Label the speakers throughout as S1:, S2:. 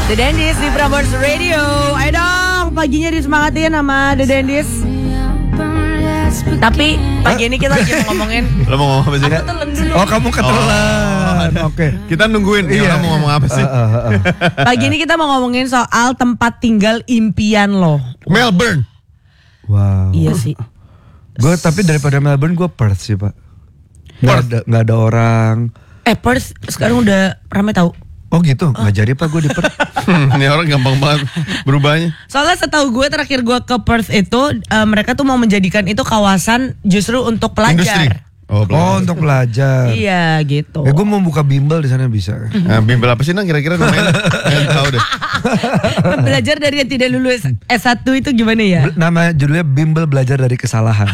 S1: The Dentist di Prambors Radio. Ayo dong, paginya disemangatin sama The Dentist. Tapi pagi ini kita lagi mau ngomongin.
S2: Lo mau ngomong apa sih?
S1: Aku telan dulu.
S3: Oh, kamu ketelan. Oke.
S2: Kita nungguin dia mau ngomong apa sih?
S1: Pagi ini kita mau ngomongin soal tempat tinggal impian lo.
S2: Melbourne.
S3: Wow.
S1: Iya sih.
S3: Gue tapi daripada Melbourne gue Perth sih, Pak. Nggak ada orang.
S1: Perth sekarang udah ramai tahu.
S3: Oh gitu, nggak jadi Pak, gue di Perth.
S2: Ini orang gampang banget berubahnya.
S1: Soalnya setahu gue terakhir gue ke Perth itu mereka tuh mau menjadikan itu kawasan justru untuk pelajar.
S2: Industri.
S3: Oh, untuk belajar.
S1: Iya gitu.
S3: Ya gue mau buka bimbel di sana bisa.
S2: Nah, bimbel apa sih Nang kira-kira namanya? Nggak tahu deh.
S1: Belajar dari yang tidak lulus S1 itu gimana ya?
S3: Nama judulnya bimbel belajar dari kesalahan.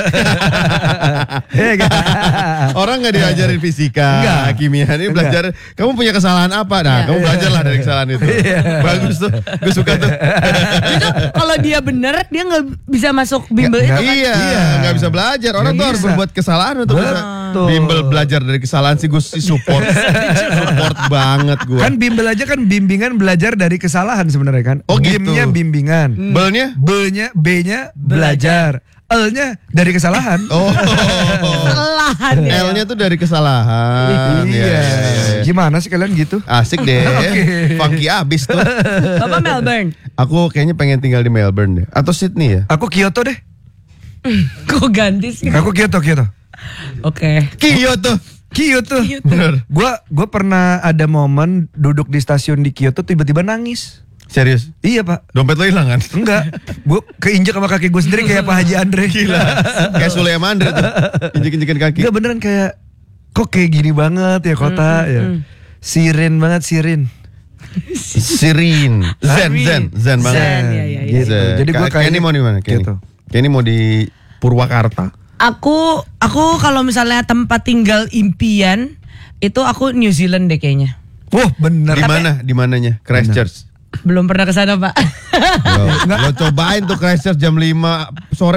S2: Orang nggak diajarin fisika, kimia, ini belajar. Kamu punya kesalahan apa? Nah, kamu belajarlah dari kesalahan itu. Bagus tuh, gue suka tuh.
S1: Itu kalau dia bener dia nggak bisa masuk bimbel itu kan?
S2: Iya, nggak bisa belajar. Orang tuh harus berbuat kesalahan untuk bisa bimbel belajar dari kesalahan sih. Gue sih support banget gue.
S3: Kan bimbel aja kan bimbingan belajar dari kesalahan sebenarnya kan.
S2: Oh gitu.
S3: G-nya bimbingan.
S2: Belnya?
S3: B-nya belajar. L-nya dari kesalahan.
S2: Oh.
S1: Kesalahan ya.
S2: L-nya tuh dari kesalahan.
S3: Iya. Gimana sih kalian gitu?
S2: Asik deh. Funky abis tuh.
S1: Bapak Melbourne.
S2: Aku kayaknya pengen tinggal di Melbourne deh. Atau Sydney ya.
S3: Aku Kyoto deh.
S1: Kok ganti sih?
S3: Aku Kyoto.
S1: Oke.
S2: Kyoto.
S3: Bener. Gua pernah ada momen duduk di stasiun di Kyoto tiba-tiba nangis.
S2: Serius?
S3: Iya Pak.
S2: Dompet lo hilang kan?
S3: Enggak. Gue keinjek sama kaki gue sendiri kayak Pak Haji Andre.
S2: Gila. Kayak Sule sama Andre tuh. Injek-injekin kaki.
S3: Enggak beneran kayak kok kayak gini banget ya kota ya. Sirin banget Sirin.
S2: Zen banget.
S1: Zen, iya.
S3: Gitu. Jadi gue kayak
S2: ini mau di mana? Kayak ini mau di Purwakarta.
S1: Aku kalau misalnya tempat tinggal impian itu aku New Zealand deh kayaknya.
S3: Wah bener.
S2: Di mananya? Christchurch.
S1: Belum pernah ke sana, Pak.
S2: Lo cobain tuh Christchurch jam 5 sore